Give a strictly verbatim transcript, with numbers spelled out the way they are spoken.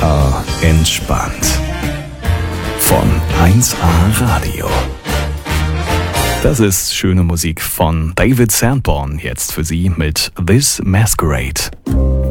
H entspannt. Von eins A Radio. Das ist schöne Musik von David Sanborn, jetzt für Sie mit This Masquerade.